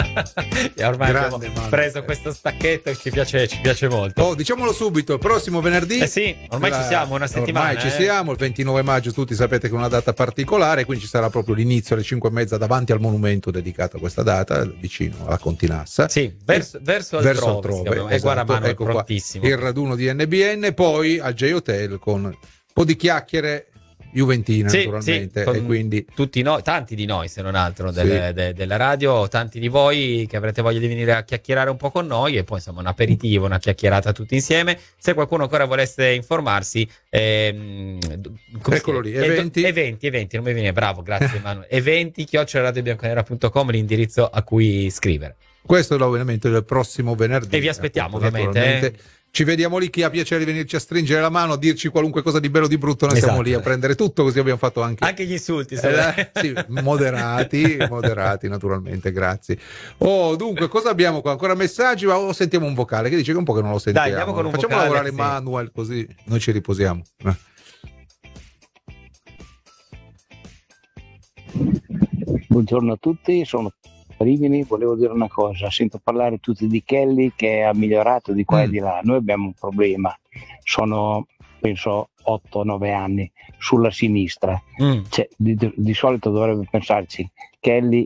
E ormai Grande abbiamo Manuel. preso questo stacchetto e ci piace molto. Oh, diciamolo subito, il prossimo venerdì. Sì, ormai ci siamo, una settimana. Ormai ci siamo, il 29 maggio, tutti sapete che è una data particolare, quindi ci sarà proprio l'inizio alle 5:30 davanti al monumento dedicato a questa data, vicino alla Continassa. Sì, verso altrove. Esatto, Guarda Manu, ecco è prontissimo. il raduno di NBN, poi al J-Hotel con un po' di chiacchiere juventine, naturalmente, con e quindi tutti noi, tanti di noi se non altro della radio, tanti di voi che avrete voglia di venire a chiacchierare un po' con noi, e poi insomma un aperitivo, una chiacchierata tutti insieme. Se qualcuno ancora volesse informarsi, eccolo lì, eventi, non mi viene, bravo, grazie Manu. eventi@radiobianconera.com, l'indirizzo a cui scrivere. questo è l'avvenimento del prossimo venerdì E vi aspettiamo, appunto, ovviamente. Ci vediamo lì, chi ha piacere di venirci a stringere la mano, a dirci qualunque cosa di bello o di brutto, noi siamo lì a prendere tutto, così abbiamo fatto anche gli insulti. sì, moderati naturalmente, grazie. Oh, dunque, cosa abbiamo qua? Ancora messaggi? O sentiamo un vocale? Che dice che è un po' che non lo sentiamo. Dai, andiamo con un Facciamo vocale, lavorare sì. Manuel, così noi ci riposiamo. Buongiorno a tutti, sono Rimini, volevo dire una cosa, sento parlare tutti di Kelly che ha migliorato di qua e di là, noi abbiamo un problema, sono penso 8-9 anni sulla sinistra, cioè, di solito dovrebbe pensarci Kelly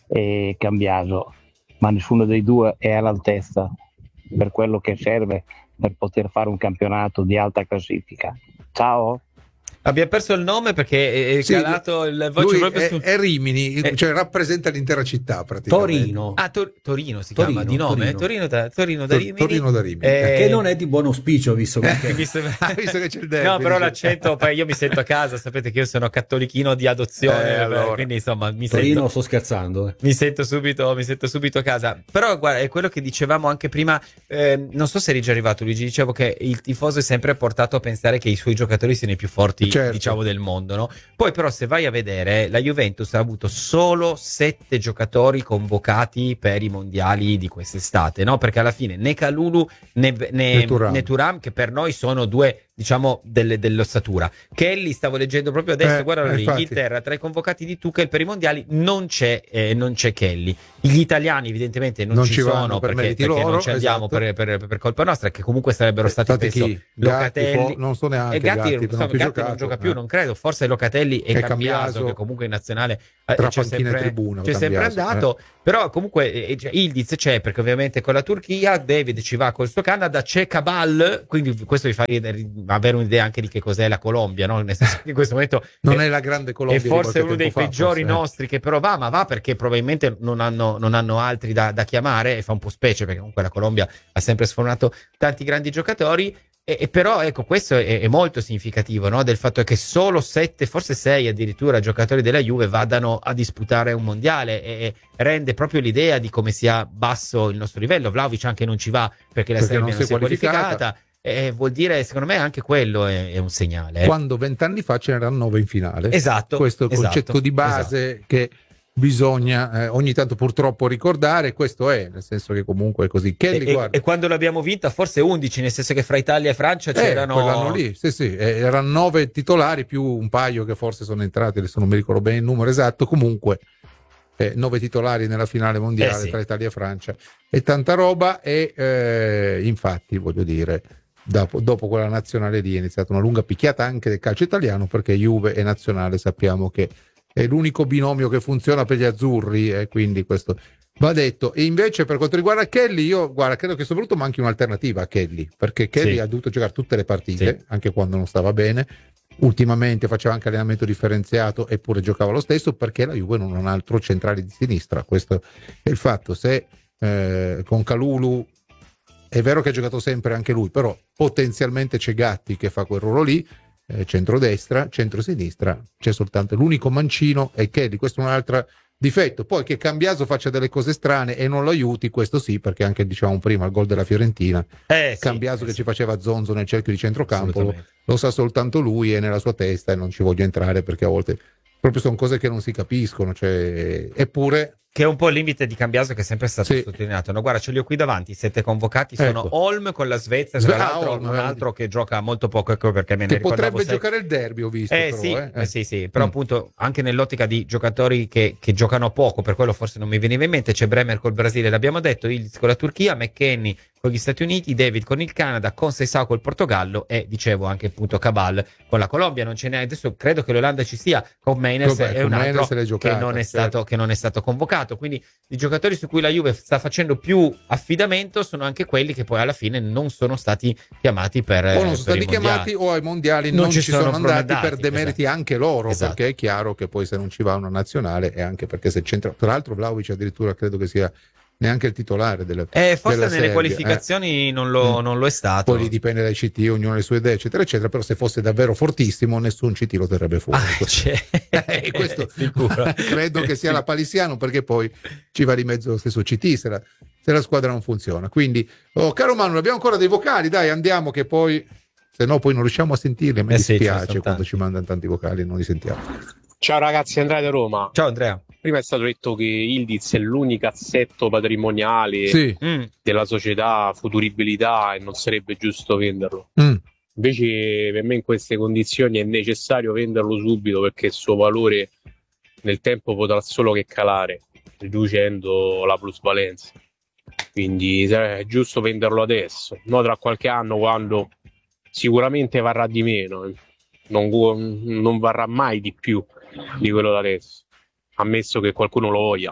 e Cambiaso, ma nessuno dei due è all'altezza per quello che serve per poter fare un campionato di alta classifica. Ciao! Abbiamo perso il nome perché è calato il voce proprio è Rimini, cioè rappresenta l'intera città praticamente. Torino. Torino si chiama di nome? Torino da Rimini. Torino da Rimini. Che non è di buon auspicio, visto che visto che c'è il derby. No, però l'accento, poi io mi sento a casa, sapete che io sono cattolichino di adozione, allora. quindi insomma Torino, sto scherzando. Mi sento subito a casa. Però guarda, è quello che dicevamo anche prima, non so se eri già arrivato Luigi, dicevo che il tifoso è sempre portato a pensare che i suoi giocatori siano i più forti, diciamo, del mondo, no? Poi però se vai a vedere, la Juventus ha avuto solo 7 giocatori convocati per i mondiali di quest'estate, no? Perché alla fine né Kalulu né Thuram, che per noi sono due, diciamo, dell'ossatura. Kelly, stavo leggendo proprio adesso, guarda l'Inghilterra, tra i convocati di Tuchel per i mondiali non c'è Kelly. Gli italiani evidentemente non ci sono perché non ci andiamo, esatto. per colpa nostra, che comunque sarebbero stati penso Locatelli, non so neanche Gatti non gioca più, non credo, forse Locatelli e Cambiaso, che comunque in nazionale c'è sempre andato, però comunque Ildiz c'è, perché ovviamente con la Turchia, David ci va col suo Canada, c'è Cabal, quindi questo vi fa avere un'idea anche di che cos'è la Colombia, no? Nel senso che in questo momento non è la grande Colombia, è forse uno dei peggiori nostri che però va perché probabilmente non hanno altri da chiamare, e fa un po' specie perché comunque la Colombia ha sempre sfornato tanti grandi giocatori. E però ecco, questo è molto significativo, no? Del fatto che solo 7, forse 6 addirittura giocatori della Juve vadano a disputare un mondiale, e rende proprio l'idea di come sia basso il nostro livello. Vlahovic anche non ci va perché la Serbia non si è qualificata. Vuol dire, secondo me anche quello è un segnale. Quando 20 anni fa ce n'erano 9 in finale. Esatto. Questo è il concetto di base che bisogna ogni tanto purtroppo ricordare, questo è, nel senso che comunque è così. E quando l'abbiamo vinta forse 11, nel senso che fra Italia e Francia c'erano quell'anno lì, sì, erano 9 titolari più un paio che forse sono entrati, adesso non mi ricordo bene il numero esatto, comunque 9 titolari nella finale mondiale tra Italia e Francia, e tanta roba, e infatti voglio dire, dopo quella nazionale lì è iniziata una lunga picchiata anche del calcio italiano, perché Juve e nazionale sappiamo che è l'unico binomio che funziona per gli azzurri, e quindi questo va detto. E invece per quanto riguarda Kelly, io credo che soprattutto manchi un'alternativa a Kelly, perché Kelly ha dovuto giocare tutte le partite, anche quando non stava bene. Ultimamente faceva anche allenamento differenziato, eppure giocava lo stesso, perché la Juve non ha un altro centrale di sinistra. Questo è il fatto. Se con Kalulu è vero che ha giocato sempre anche lui, però potenzialmente c'è Gatti che fa quel ruolo lì, centrodestra, centrosinistra c'è soltanto l'unico mancino è Kelly. Questo è un altro difetto. Poi che Cambiaso faccia delle cose strane e non lo aiuti, questo sì, perché anche dicevamo prima il gol della Fiorentina, Cambiaso che ci faceva zonzo nel cerchio di centrocampo, lo sa soltanto lui, è nella sua testa, e non ci voglio entrare perché a volte proprio sono cose che non si capiscono, cioè, eppure Che è un po' il limite di Cambiaso che è sempre stato sottolineato. No, guarda, ce li ho qui davanti, 7 convocati, sono Holm con la Svezia, tra l'altro un altro che gioca molto poco, ecco perché me ne ricordavo. Potrebbe giocare il derby, ho visto. Sì, però appunto anche nell'ottica di giocatori che giocano poco, per quello forse non mi veniva in mente, c'è Bremer col Brasile, l'abbiamo detto, Ildiz con la Turchia, McKennie con gli Stati Uniti, David con il Canada, Conceição col Portogallo e dicevo anche appunto Cabal con la Colombia. Non ce n'è adesso, credo che l'Olanda ci sia, con Meines è un altro che non è stato convocato, quindi i giocatori su cui la Juve sta facendo più affidamento sono anche quelli che poi alla fine non sono stati chiamati per o non sono stati chiamati o ai mondiali non ci sono andati per demeriti anche loro, perché è chiaro che poi se non ci va una nazionale è anche perché se c'entra, tra l'altro Vlahovic addirittura credo che sia neanche il titolare della forse nelle Serbia, qualificazioni non lo è stato. Poi dipende dai CT, ognuno ha le sue idee eccetera eccetera, però se fosse davvero fortissimo nessun CT lo terrebbe fuori. Questo credo che sia la palissiano, perché poi ci va di mezzo lo stesso CT se la squadra non funziona. Quindi caro Manu, abbiamo ancora dei vocali, dai andiamo, che poi se no poi non riusciamo a sentirli, mi dispiace quando ci mandano tanti vocali e non li sentiamo. Ciao ragazzi, Andrea da Roma. Ciao Andrea. Prima è stato detto che Ildiz è l'unico assetto patrimoniale della società, futuribilità, e non sarebbe giusto venderlo. Invece per me in queste condizioni è necessario venderlo subito, perché il suo valore nel tempo potrà solo che calare, riducendo la plusvalenza. Quindi è giusto venderlo adesso, non tra qualche anno, quando sicuramente varrà di meno, non varrà mai di più di quello da adesso, ammesso che qualcuno lo voglia.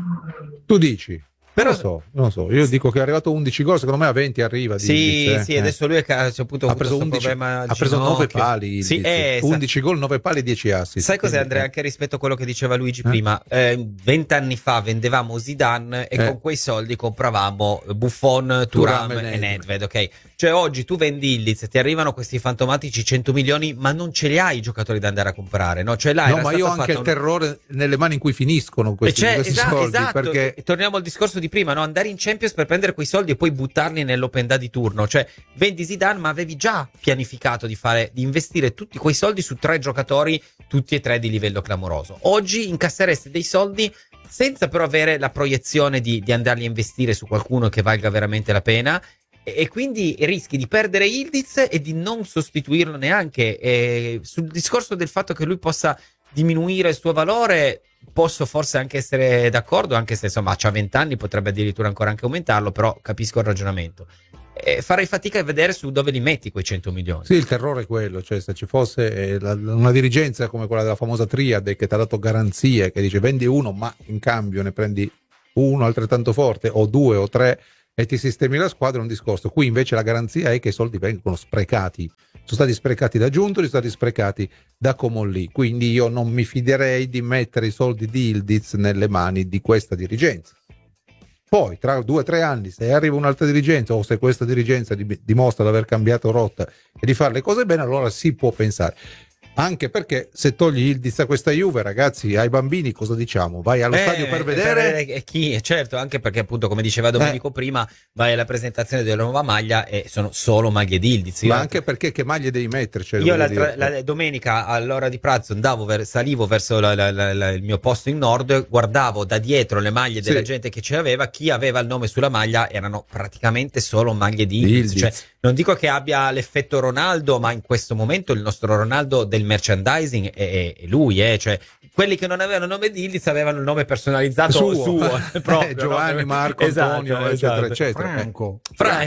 Tu dici? Però non so, io dico che è arrivato 11 gol, secondo me a 20 arriva. Sì, adesso lui ha preso 11, ha preso 9 pali, 11 gol, 9 pali, 10 assist. Sai cos'è, Andrea, anche rispetto a quello che diceva Luigi prima, 20 anni fa vendevamo Zidane e con quei soldi compravamo Buffon, Thuram e Nedved, ok? Cioè oggi tu vendi Ildiz, ti arrivano questi fantomatici 100 milioni, ma non ce li hai i giocatori da andare a comprare, no? Cioè là no, ma io ho anche il terrore nelle mani in cui finiscono questi soldi, perché torniamo al discorso di prima, no? Andare in Champions per prendere quei soldi e poi buttarli nell'open day di turno. Cioè vendi Zidane, ma avevi già pianificato di investire tutti quei soldi su 3 giocatori, tutti e 3 di livello clamoroso. Oggi incasseresti dei soldi senza però avere la proiezione di andarli a investire su qualcuno che valga veramente la pena, e quindi rischi di perdere Ildiz e di non sostituirlo neanche. Sul discorso del fatto che lui possa diminuire il suo valore posso forse anche essere d'accordo, anche se insomma c'ha 20 anni, potrebbe addirittura ancora anche aumentarlo, però capisco il ragionamento. Farei fatica a vedere su dove li metti quei 100 milioni. Sì, il terrore è quello, cioè se ci fosse una dirigenza come quella della famosa triade che ti ha dato garanzie, che dice vendi uno ma in cambio ne prendi uno altrettanto forte o 2 o 3 e ti sistemi la squadra, è un discorso. Qui invece la garanzia è che i soldi vengono sprecati, sono stati sprecati da Giuntoli, sono stati sprecati da Comolli, quindi io non mi fiderei di mettere i soldi di Ildiz nelle mani di questa dirigenza. Poi tra 2 o 3 anni, se arriva un'altra dirigenza o se questa dirigenza dimostra di aver cambiato rotta e di fare le cose bene, allora si può pensare. Anche perché se togli Ildiz a questa Juve, ragazzi, ai bambini cosa diciamo? Vai allo stadio per vedere chi? Certo, anche perché appunto come diceva Domenico prima, vai alla presentazione della nuova maglia e sono solo maglie di Ildiz. Ma anche perché che maglie devi metterci? Io la domenica all'ora di pranzo salivo verso il mio posto in nord, guardavo da dietro le maglie della gente che ce l'aveva, chi aveva il nome sulla maglia erano praticamente solo maglie di Ildiz. Cioè, non dico che abbia l'effetto Ronaldo, ma in questo momento il nostro Ronaldo del merchandising è lui, cioè quelli che non avevano il nome di Ildiz avevano il nome personalizzato suo proprio, Giovanni, no? Marco, Antonio, eccetera, eccetera. Franco.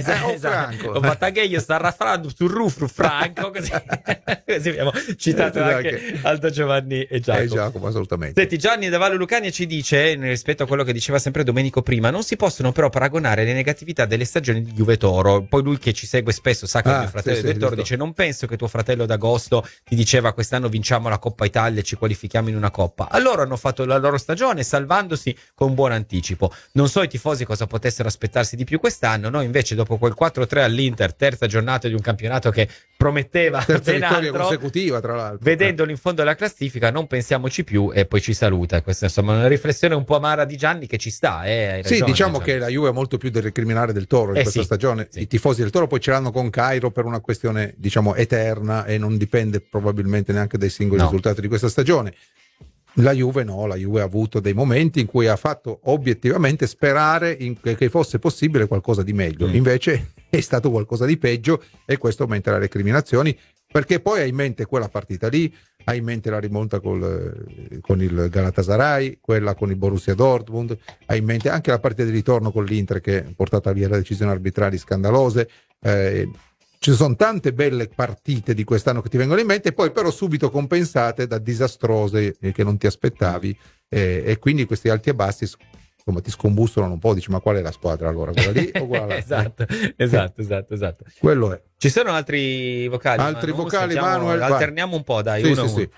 Esatto. Battagheio sta raffreddando sul rufru Franco, così abbiamo citato anche Aldo, Giovanni e Giacomo. Giacomo, assolutamente. Senti, Gianni da Vallo Lucania ci dice, rispetto a quello che diceva sempre Domenico prima, non si possono però paragonare le negatività delle stagioni di Juve Toro. Poi lui che ci segue spesso sa che mio fratello del Toro dice: non penso che tuo fratello d'agosto ti diceva quest'anno vinciamo la Coppa Italia e ci qualifichiamo in una Coppa. Allora hanno fatto la loro stagione salvandosi con buon anticipo. Non so i tifosi cosa potessero aspettarsi di più quest'anno. Noi invece dopo quel 4-3 all'Inter, terza giornata di un campionato che prometteva terza ben vittoria altro, consecutiva tra l'altro, vedendolo in fondo alla classifica non pensiamoci più e poi ci saluta. Questa insomma è una riflessione un po' amara di Gianni che ci sta, hai ragione, sì, diciamo che la Juve è molto più del recriminare del Toro in questa stagione. I tifosi del Toro poi ce l'hanno con Cairo per una questione diciamo eterna e non dipende probabilmente neanche dai singoli risultati di questa stagione. La Juve no, la Juve ha avuto dei momenti in cui ha fatto obiettivamente sperare che fosse possibile qualcosa di meglio, invece è stato qualcosa di peggio, e questo aumenta le recriminazioni, perché poi hai in mente quella partita lì, hai in mente la rimonta con il Galatasaray, quella con il Borussia Dortmund, hai in mente anche la partita di ritorno con l'Inter che ha portato via le decisioni arbitrali scandalose. Ci sono tante belle partite di quest'anno che ti vengono in mente, poi però subito compensate da disastrose che non ti aspettavi, e quindi questi alti e bassi insomma ti scombussolano un po', dici ma qual è la squadra allora, quella lì o quella là? esatto. Quello è. Ci sono altri vocali? Altri vocali, Manuel? Alterniamo un po', dai, sì, uno. Sì.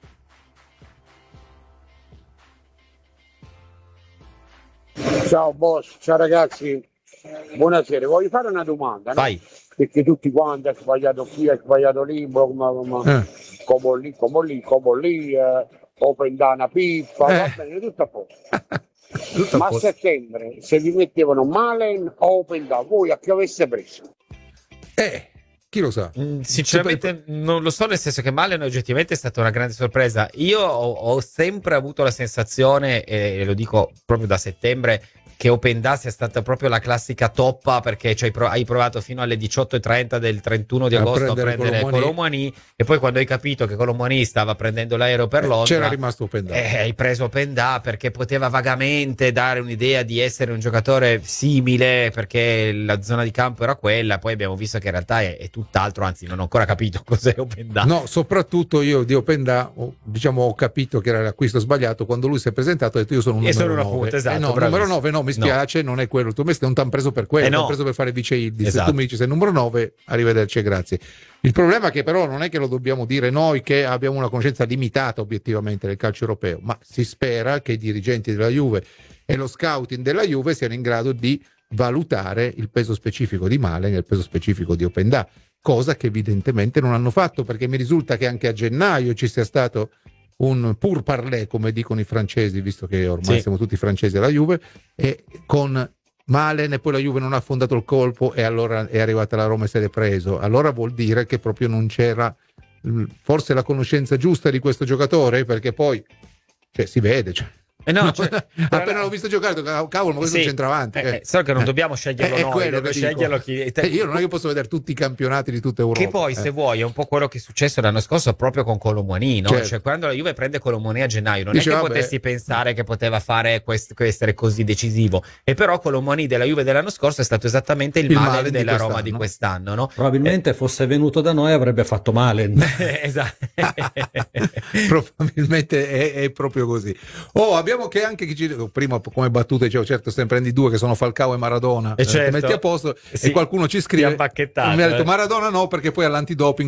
Ciao boss, ciao ragazzi, buonasera, voglio fare una domanda, no? Vai. Perché tutti quanti ha sbagliato qui, ha sbagliato lì, come lì, open dana pippa, va bene, tutto a posto. Ma a settembre se vi mettevano Malen o open da, voi a chi avesse preso? Chi lo sa? Sinceramente non lo so, nel senso che Malen oggettivamente è stata una grande sorpresa. Io ho sempre avuto la sensazione, e lo dico proprio da settembre, che Open Da sia stata proprio la classica toppa, perché hai provato fino alle 18:30 del 31 di agosto a prendere Colomboani, e poi quando hai capito che Colomboani stava prendendo l'aereo per Londra, c'era rimasto Open Da. Hai preso Open Da perché poteva vagamente dare un'idea di essere un giocatore simile, perché la zona di campo era quella. Poi abbiamo visto che in realtà è tutt'altro, anzi non ho ancora capito cos'è Open Da. No, soprattutto io di Open Da ho capito che era l'acquisto sbagliato quando lui si è presentato, ho detto io sono un numero 9. Appunto, esatto, numero 9 no, mi spiace, non è quello il tuo mestiere, non ti hanno preso per quello, ti hanno preso per fare vice Ildiz. Esatto. Se tu mi dici sei numero 9, arrivederci e grazie. Il problema è che però non è che lo dobbiamo dire noi che abbiamo una conoscenza limitata obiettivamente del calcio europeo, ma si spera che i dirigenti della Juve e lo scouting della Juve siano in grado di valutare il peso specifico di Malen e il peso specifico di Open Da, cosa che evidentemente non hanno fatto, perché mi risulta che anche a gennaio ci sia stato un pur parler, come dicono i francesi, visto che ormai siamo tutti francesi alla Juve, e con Malen, e poi la Juve non ha affondato il colpo e allora è arrivata la Roma e se l'è preso. Allora vuol dire che proprio non c'era forse la conoscenza giusta di questo giocatore, perché poi si vede, appena l'ho visto giocare, cavolo, ma questo è un centravanti. So che non dobbiamo sceglierlo noi, deve sceglierlo chi. Io non è che posso vedere tutti i campionati di tutta Europa. Che poi, se vuoi, è un po' quello che è successo l'anno scorso proprio con Colomboani, no? Certo. Cioè, quando la Juve prende Colomboani a gennaio, non è che potessi pensare che poteva fare essere così decisivo. E però Colomboani della Juve dell'anno scorso è stato esattamente il Malen della Roma di quest'anno, no? Probabilmente fosse venuto da noi avrebbe fatto Malen. Esatto. Probabilmente è proprio così. Abbiamo che anche chi prima come battute dicevo, certo se ne prendi due che sono Falcao e Maradona, ti metti a posto, e qualcuno ci scrive, mi ha detto Maradona no perché poi all'antidoping